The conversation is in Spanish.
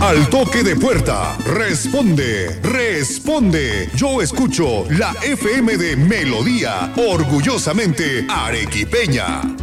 Al toque de puerta, responde, responde. Yo escucho la FM de Melodía, orgullosamente arequipeña.